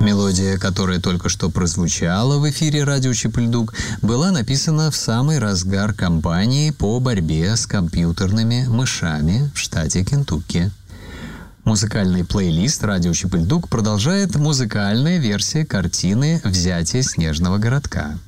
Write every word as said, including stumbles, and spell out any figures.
Мелодия, которая только что прозвучала в эфире радио Чип-Ль-Дук, была написана в самый разгар кампании по борьбе с компьютерными мышами в штате Кентукки. Музыкальный плейлист радио Чип-Ль-Дук продолжает музыкальная версия картины «Взятие снежного городка».